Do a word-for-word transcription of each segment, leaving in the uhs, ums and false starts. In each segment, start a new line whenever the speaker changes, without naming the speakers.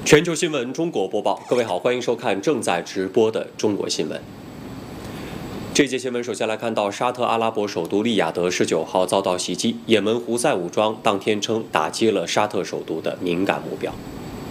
全球新闻中国播报，各位好，欢迎收看正在直播的中国新闻。这节新闻首先来看到，沙特阿拉伯首都利雅得十九号遭到袭击，也门胡塞武装当天称打击了沙特首都的敏感目标。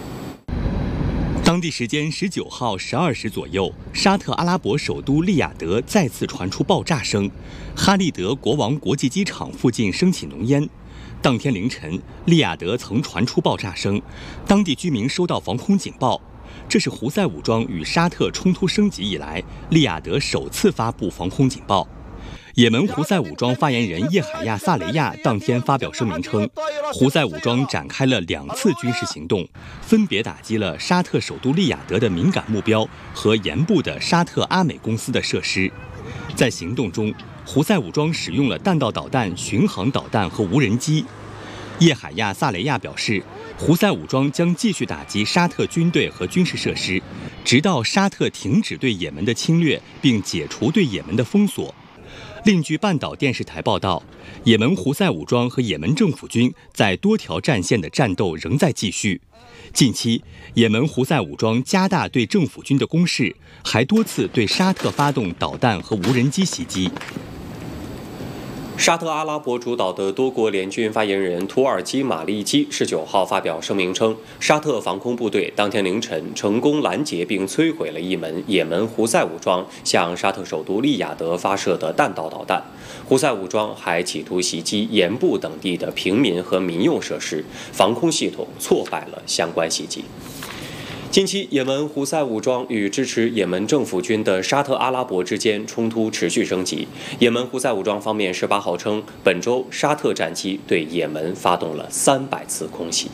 当地时间十九号十二时左右，沙特阿拉伯首都利雅得再次传出爆炸声，哈利德国王国际机场附近升起浓烟。当天凌晨，利雅得曾传出爆炸声，当地居民收到防空警报。这是胡塞武装与沙特冲突升级以来，利雅得首次发布防空警报。也门胡塞武装发言人叶海亚·萨雷亚当天发表声明称，胡塞武装展开了两次军事行动，分别打击了沙特首都利雅得的敏感目标和沿部的沙特阿美公司的设施。在行动中，胡塞武装使用了弹道导弹、巡航导弹和无人机。叶海亚·萨雷亚表示，胡塞武装将继续打击沙特军队和军事设施，直到沙特停止对也门的侵略并解除对也门的封锁。另据半岛电视台报道，也门胡塞武装和也门政府军在多条战线的战斗仍在继续。近期，也门胡塞武装加大对政府军的攻势，还多次对沙特发动导弹和无人机袭击。
沙特阿拉伯主导的多国联军发言人土耳其马利基十九号发表声明称，沙特防空部队当天凌晨成功拦截并摧毁了一门也门胡塞武装向沙特首都利雅得发射的弹道导弹。胡塞武装还企图袭击沿部等地的平民和民用设施，防空系统挫败了相关袭击。近期，也门胡塞武装与支持也门政府军的沙特阿拉伯之间冲突持续升级。也门胡塞武装方面十八号称，本周沙特战机对也门发动了三百次空袭。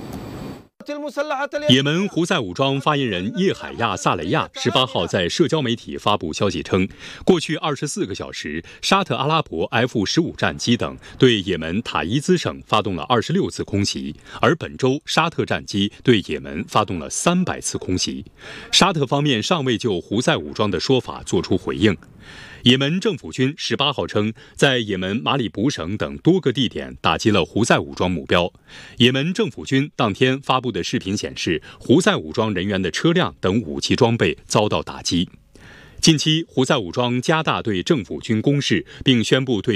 也门胡塞武装发言人叶海亚·萨雷亚十八号在社交媒体发布消息称，过去二十四个小时，沙特阿拉伯 F 十五 战机等对也门塔伊兹省发动了二十六次空袭，而本周沙特战机对也门发动了三百次空袭。沙特方面尚未就胡塞武装的说法作出回应。也门政府军十八号称，在也门马里卜省等多个地点打击了胡塞武装目标。也门政府军当天发布的视频显示，胡塞武装人员的车辆等武器装备遭到打击。近期，胡塞武装加大对政府军攻势，并宣布对